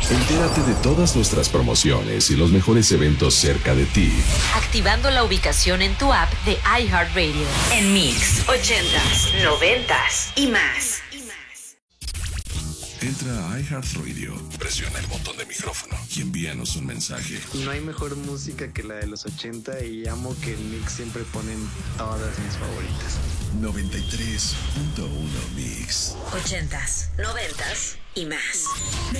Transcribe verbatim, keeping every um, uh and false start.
Entérate de todas nuestras promociones y los mejores eventos cerca de ti, activando la ubicación en tu app de iHeartRadio. En Mix, ochentas, noventas y más. Entra a iHeartRadio, presiona el botón de micrófono y envíanos un mensaje. No hay mejor música que la de los ochenta y amo que en Mix siempre ponen todas mis favoritas. noventa y tres punto uno Mix. Ochentas, noventas y más.